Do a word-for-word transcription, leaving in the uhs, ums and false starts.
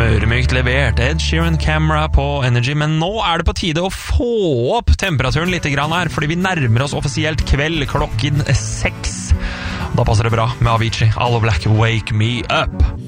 Smøremykt levert Ed Sheeran Camera på Energy, men nå er det på tide å få opp temperaturen litt grann her, fordi vi nærmer oss offisielt kveld klokken seks. Da passer det bra med Avicii, All Black, Wake Me Up.